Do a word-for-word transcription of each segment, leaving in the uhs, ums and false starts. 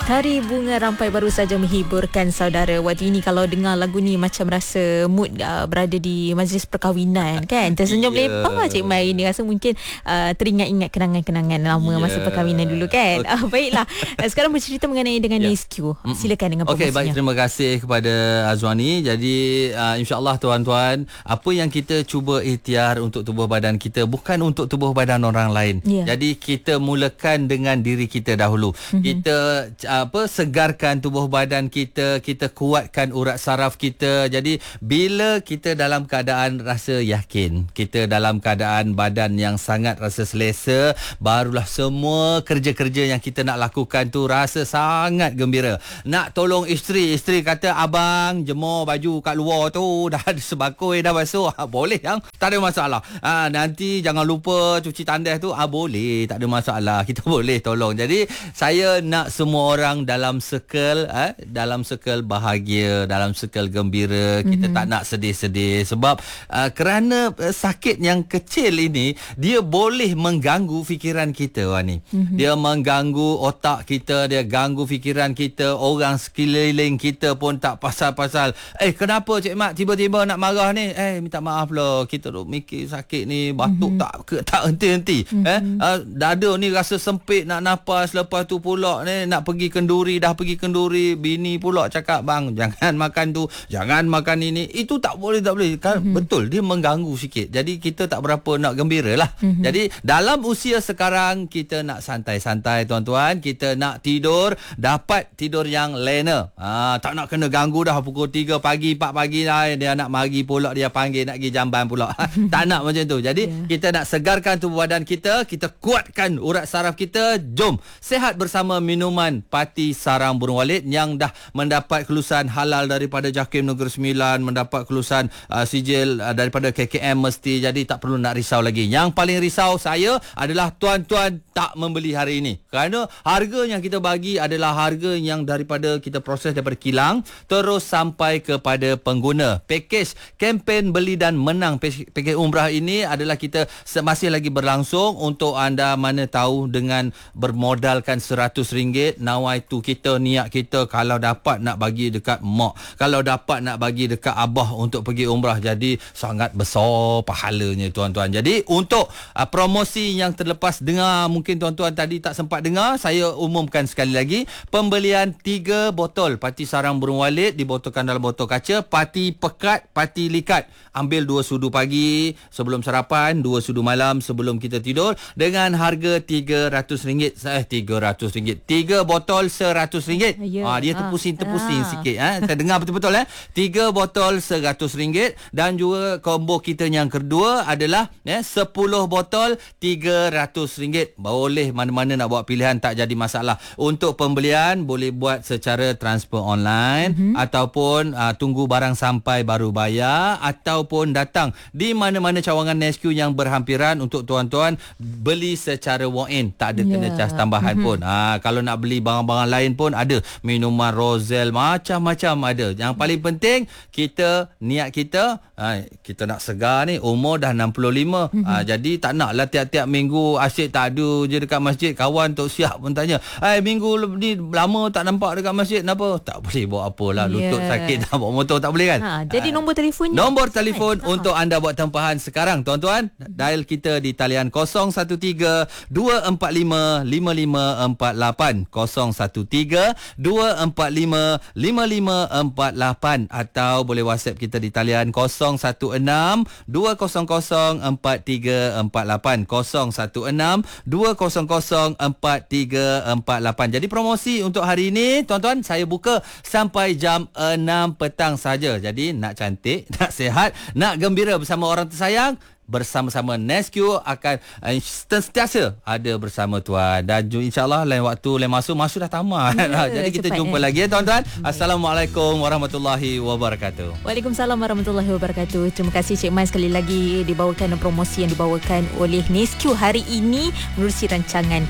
Hari Bunga Rampai baru saja menghiburkan saudara. Waktu ini kalau dengar lagu ni macam rasa mood uh, berada di majlis perkahwinan kan. Tersenyum yeah. lepas Cik Mai ni rasa mungkin uh, teringat-ingat kenangan-kenangan lama yeah. masa perkahwinan dulu kan. Okay. Uh, baiklah. Sekarang bercerita mengenai dengan yeah. Nescue. Silakan dengan promosinya. Okey, baik, terima kasih kepada Azwani. Jadi uh, insya-Allah tuan-tuan, apa yang kita cuba ikhtiar untuk tubuh badan kita bukan untuk tubuh badan orang lain. Yeah. Jadi kita mulakan dengan diri kita dahulu. Mm-hmm. Kita uh, apa segarkan tubuh badan kita, kita kuatkan urat saraf kita. Jadi bila kita dalam keadaan rasa yakin, kita dalam keadaan badan yang sangat rasa selesa, barulah semua kerja-kerja yang kita nak lakukan tu rasa sangat gembira. Nak tolong isteri, isteri kata abang jemur baju kat luar tu dah ada sebakul dah basuh. Ha, boleh yang tak ada masalah. Ha, nanti jangan lupa cuci tandas tu. Ah ha, boleh, tak ada masalah. Kita boleh tolong. Jadi saya nak semua orang dalam circle eh, dalam circle bahagia, dalam circle gembira. Kita mm-hmm. tak nak sedih-sedih sebab uh, kerana uh, sakit yang kecil ini dia boleh mengganggu fikiran kita Wani. Mm-hmm. Dia mengganggu otak kita, dia ganggu fikiran kita, orang sekeliling kita pun tak pasal-pasal. Eh kenapa Cik Mat tiba-tiba nak marah ni? Eh minta maaf lah, kita duk mikir sakit ni, batuk mm-hmm. tak ke, tak henti-henti. Mm-hmm. Eh uh, dada ni rasa sempit nak nafas, lepas tu pula ni nak pergi kenduri, dah pergi kenduri, bini pula cakap bang jangan makan tu, jangan makan ini. Itu tak boleh, tak boleh kan. Mm-hmm. Betul, dia mengganggu sikit. Jadi kita tak berapa nak gembira lah. Mm-hmm. Jadi dalam usia sekarang kita nak santai-santai tuan-tuan, kita nak tidur, dapat tidur yang lena. Ha, tak nak kena ganggu dah pukul tiga pagi, empat pagi dah dia nak mari pula, dia panggil nak pergi jamban pula. Tak nak macam tu. Jadi yeah. kita nak segarkan tubuh badan kita, kita kuatkan urat saraf kita. Jom sehat bersama minuman Pati Sarang Burung Walid yang dah mendapat kelulusan halal daripada JAKIM Negeri Sembilan, mendapat kelulusan uh, sijil uh, daripada K K M mesti. Jadi tak perlu nak risau lagi. Yang paling risau saya adalah tuan-tuan tak membeli hari ini, kerana harga yang kita bagi adalah harga yang daripada kita proses daripada kilang terus sampai kepada pengguna. Pakej kempen beli dan menang pakej umrah ini adalah kita masih lagi berlangsung. Untuk anda mana tahu dengan bermodalkan seratus ringgit, nawai tu kita, niat kita kalau dapat nak bagi dekat mak, kalau dapat nak bagi dekat abah untuk pergi umrah, jadi sangat besar pahalanya tuan-tuan. Jadi untuk uh, promosi yang terlepas dengar, mungkin tuan-tuan tadi tak sempat dengar, saya umumkan sekali lagi. Pembelian tiga botol Pati Sarang Burung Walid dibotolkan dalam botol kaca, Pati Pekat, Pati Likat. Ambil dua sudu pagi sebelum sarapan, dua sudu malam sebelum kita tidur dengan harga tiga ratus ringgit. Eh tiga ratus ringgit. tiga botol seratus ringgit. Yeah. Ha, dia terpusing-terpusing ah. sikit. Ha. Saya dengar betul-betul eh. tiga botol seratus ringgit. Dan juga combo kita yang kedua adalah eh, sepuluh botol tiga ratus ringgit. Boleh mana-mana nak buat pilihan, tak jadi masalah. Untuk pembelian boleh buat secara transfer online, mm-hmm. ataupun uh, tunggu barang sampai baru bayar, ataupun datang di mana-mana cawangan Nescue yang berhampiran untuk tuan-tuan beli secara walk-in. Tak ada yeah. kena cas tambahan mm-hmm. pun. Ha, kalau nak beli barang-barang lain pun ada. Minuman Rosel, macam-macam ada. Yang paling penting, kita, niat kita, ha, kita nak segar ni, umur dah enam puluh lima. Mm-hmm. Ha, jadi tak naklah tiap-tiap minggu asyik tak ada je dekat masjid. Kawan Tok Siap pun tanya, eh minggu ni lama tak nampak dekat masjid, kenapa? Tak boleh buat apalah. Yeah. Lutut sakit dah bawa motor tak boleh kan. Ha, jadi nombor telefonnya, nombor telefon kan? Untuk anda buat tempahan sekarang tuan-tuan, dial kita di talian kosong satu tiga dua empat lima lima lima empat lapan, kosong satu tiga dua empat lima lima lima empat lapan, atau boleh WhatsApp kita di talian kosong satu enam dua kosong kosong empat tiga empat lapan, kosong satu enam dua kosong kosong empat tiga empat lapan. Jadi promosi untuk hari ini tuan-tuan saya buka sampai jam enam petang saja. Jadi nak cantik, nak sihat, nak gembira bersama orang tersayang, bersama-sama Nescue akan uh, sentiasa ada bersama tuan. Dan insyaAllah lain waktu, lain masa, masa dah tamat. Ya, jadi kita jumpa eh. lagi ya tuan-tuan. Assalamualaikum warahmatullahi wabarakatuh. Waalaikumsalam warahmatullahi wabarakatuh. Terima kasih Cik Mai sekali lagi dibawakan promosi yang dibawakan oleh Nescue hari ini menerusi rancangan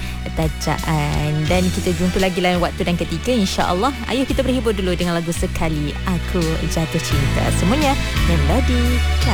Tajaan. Dan kita jumpa lagi lain waktu dan ketika insyaAllah. Ayuh kita berhibur dulu dengan lagu Sekali Aku Jatuh Cinta. Semuanya melodi